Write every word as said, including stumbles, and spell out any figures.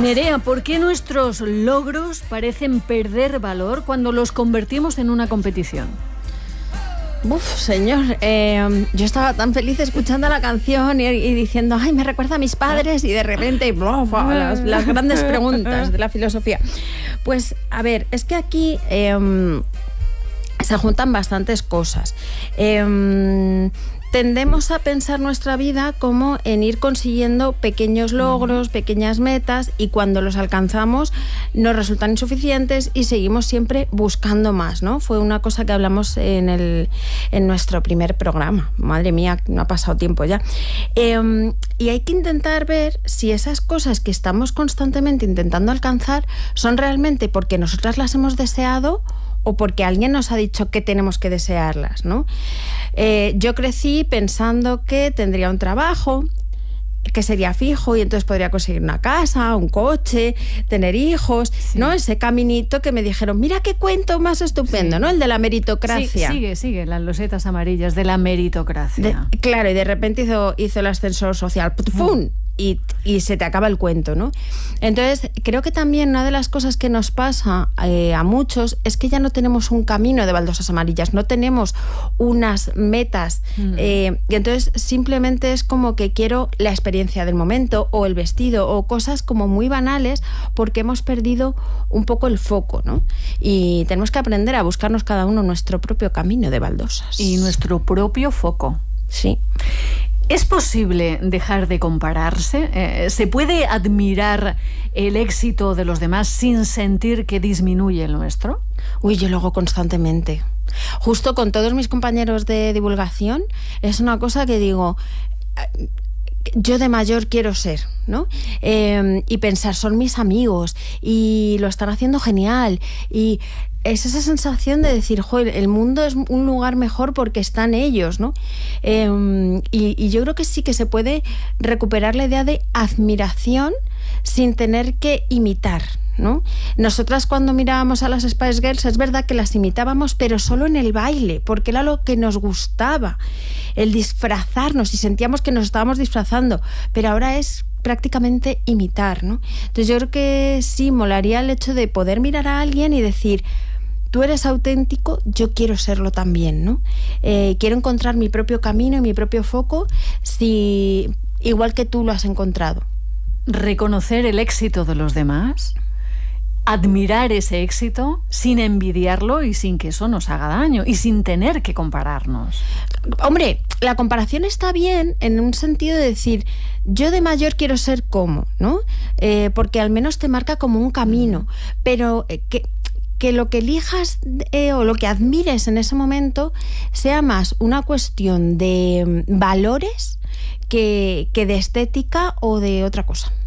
Nerea, ¿por qué nuestros logros parecen perder valor cuando los convertimos en una competición? Uf, señor, eh, yo estaba tan feliz escuchando la canción y, y diciendo, ay, me recuerda a mis padres, y de repente, buf, las, las grandes preguntas de la filosofía. Pues, a ver, es que aquí eh, se juntan bastantes cosas. Eh, Tendemos a pensar nuestra vida como en ir consiguiendo pequeños logros, pequeñas metas, y cuando los alcanzamos nos resultan insuficientes y seguimos siempre buscando más, ¿no? Fue una cosa que hablamos en, el, en nuestro primer programa. Madre mía, no ha pasado tiempo ya. Eh, y hay que intentar ver si esas cosas que estamos constantemente intentando alcanzar son realmente porque nosotras las hemos deseado o porque alguien nos ha dicho que tenemos que desearlas, ¿no? Eh, yo crecí pensando que tendría un trabajo, que sería fijo y entonces podría conseguir una casa, un coche, tener hijos, sí. ¿no? Ese caminito que me dijeron, mira qué cuento más estupendo, sí. ¿no? El de la meritocracia. Sí, sigue, sigue, las losetas amarillas de la meritocracia. De, claro, y de repente hizo, hizo el ascensor social. ¡Pum! Y, y se te acaba el cuento, ¿no? Entonces, creo que también una de las cosas que nos pasa eh, a muchos es que ya no tenemos un camino de baldosas amarillas, no tenemos unas metas, mm. eh, y entonces simplemente es como que quiero la experiencia del momento o el vestido o cosas como muy banales porque hemos perdido un poco el foco, ¿no? Y tenemos que aprender a buscarnos cada uno nuestro propio camino de baldosas. Y nuestro propio foco. Sí. ¿Es posible dejar de compararse? Eh, ¿Se puede admirar el éxito de los demás sin sentir que disminuye el nuestro? Uy, yo lo hago constantemente. Justo con todos mis compañeros de divulgación, es una cosa que digo, yo de mayor quiero ser, ¿no? Eh, y pensar, son mis amigos y lo están haciendo genial, y es esa sensación de decir, joder, el mundo es un lugar mejor porque están ellos, ¿no? Eh, y, y yo creo que sí que se puede recuperar la idea de admiración sin tener que imitar, ¿no? Nosotras cuando mirábamos a las Spice Girls es verdad que las imitábamos, pero solo en el baile, porque era lo que nos gustaba, el disfrazarnos, y sentíamos que nos estábamos disfrazando, pero ahora es prácticamente imitar, ¿no? Entonces yo creo que sí, molaría el hecho de poder mirar a alguien y decir, tú eres auténtico, yo quiero serlo también, ¿no? Eh, quiero encontrar mi propio camino y mi propio foco, si igual que tú lo has encontrado. Reconocer el éxito de los demás, admirar ese éxito sin envidiarlo y sin que eso nos haga daño y sin tener que compararnos. Hombre, la comparación está bien en un sentido de decir, yo de mayor quiero ser como, ¿no? Eh, porque al menos te marca como un camino, pero eh, que... que lo que elijas eh, o lo que admires en ese momento sea más una cuestión de valores que, que de estética o de otra cosa.